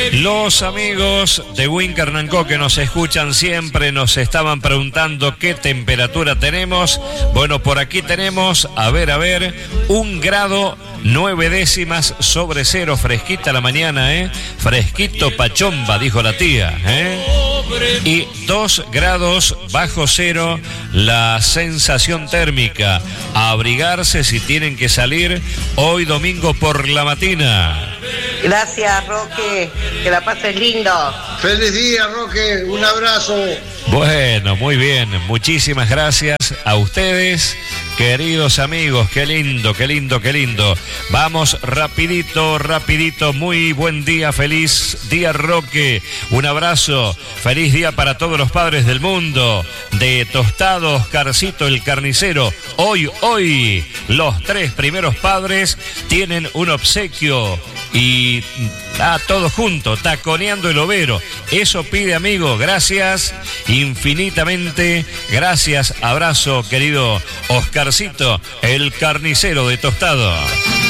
Los amigos de Wincarnancó que nos escuchan siempre nos estaban preguntando qué temperatura tenemos. Bueno, por aquí tenemos, a ver, 1 grado 9 décimas sobre cero, fresquita la mañana, fresquito pachomba, dijo la tía, y 2 grados bajo cero la sensación térmica. A abrigarse si tienen que salir hoy domingo por la mañana. Gracias, Roque, que la pases lindo. Feliz día, Roque, un abrazo. Bueno, muy bien, muchísimas gracias a ustedes, queridos amigos, qué lindo. Vamos rapidito, muy buen día, feliz día, Roque, un abrazo, feliz día para todos los padres del mundo, de Tostado, Oscarcito el carnicero. Hoy, los 3 primeros padres tienen un obsequio y todos juntos, taconeando el overo. Eso pide, amigo, gracias infinitamente, gracias, abrazo, querido Oscarcito, el carnicero de Tostado.